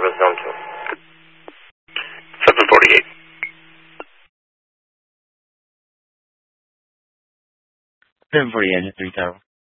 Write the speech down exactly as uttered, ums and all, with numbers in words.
service zone two. seven forty-eight. seven forty-eight, three tower.